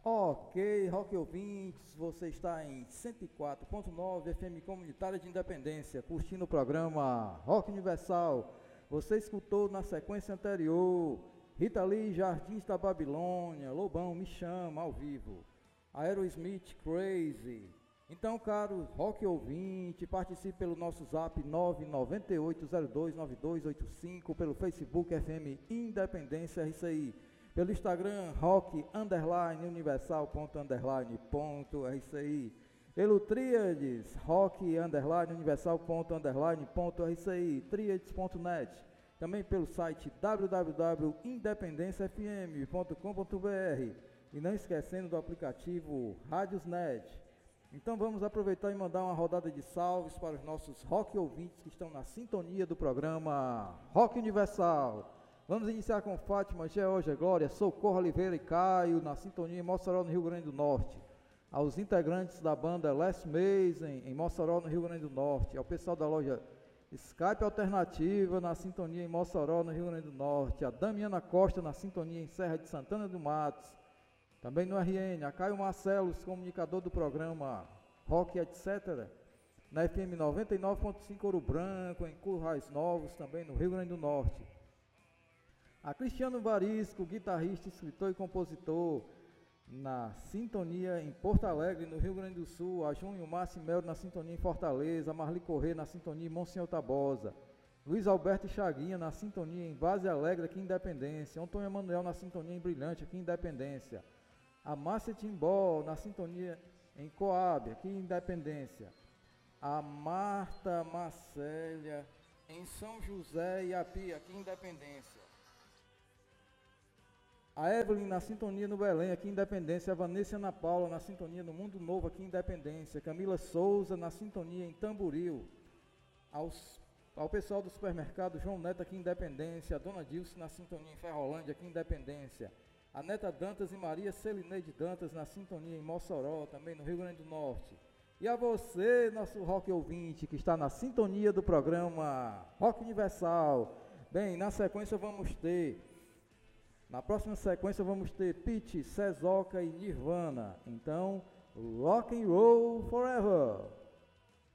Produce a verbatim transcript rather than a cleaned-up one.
Ok, rock ouvintes, você está em cento e quatro ponto nove F M Comunitária de Independência, curtindo o programa Rock Universal. Você escutou na sequência anterior Rita Lee, Jardins da Babilônia, Lobão, Me Chama, ao vivo, Aerosmith, Crazy. Então, caro rock ouvinte, participe pelo nosso zap nove nove oito zero dois nove dois oito cinco, pelo Facebook F M Independência R C I, pelo Instagram rock underline universal ponto underline ponto R C I, pelo Tríades rock underline universal ponto underline ponto R C I, tríades ponto net, também pelo site w w w ponto independência f m ponto com ponto b r e não esquecendo do aplicativo Radiosnet. Então vamos aproveitar e mandar uma rodada de salves para os nossos rock ouvintes que estão na sintonia do programa Rock Universal. Vamos iniciar com Fátima, Georgia, Glória, Socorro, Oliveira e Caio, na sintonia em Mossoró, no Rio Grande do Norte. Aos integrantes da banda Les Mason, em Mossoró, no Rio Grande do Norte. Ao pessoal da loja Skype Alternativa, na sintonia em Mossoró, no Rio Grande do Norte. A Damiana Costa, na sintonia em Serra de Santana do Matos. Também no R N, a Caio Marcelos, comunicador do programa Rock, etcétera. Na F M noventa e nove ponto cinco Ouro Branco, em Currais Novos, também no Rio Grande do Norte. A Cristiano Varisco, guitarrista, escritor e compositor, na sintonia em Porto Alegre, no Rio Grande do Sul. A Junho Márcio Mel, na sintonia em Fortaleza. A Marli Corrêa, na sintonia em Monsenhor Tabosa. Luiz Alberto Chaguinha, na sintonia em Base Alegre, aqui em Independência. Antônio Emanuel, na sintonia em Brilhante, aqui em Independência. A Márcia Timbó, na sintonia em Coab, aqui em Independência. A Marta Marcélia, em São José e Iapi, aqui em Independência. A Evelyn, na sintonia no Belém, aqui em Independência. A Vanessa Ana Paula, na sintonia no Mundo Novo, aqui em Independência. Camila Souza, na sintonia em Tamboril. Aos, ao pessoal do supermercado João Neto, aqui em Independência. A Dona Dilce, na sintonia em Ferrolândia, aqui em Independência. A Neta Dantas e Maria Celineide Dantas, na sintonia em Mossoró, também no Rio Grande do Norte. E a você, nosso rock ouvinte, que está na sintonia do programa Rock Universal. Bem, na sequência vamos ter, na próxima sequência vamos ter Pitty, Sezoca e Nirvana. Então, rock and roll forever!